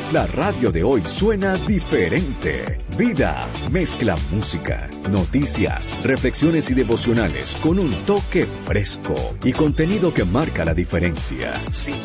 La radio de hoy suena diferente. Vida mezcla música, noticias, reflexiones y devocionales con un toque fresco y contenido que marca la diferencia.